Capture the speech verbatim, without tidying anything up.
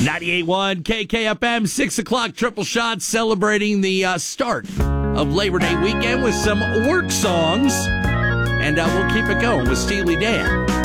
ninety-eight point one K K F M, six o'clock triple shot, celebrating the uh, start of Labor Day weekend with some work songs. And uh, we'll keep it going with Steely Dan.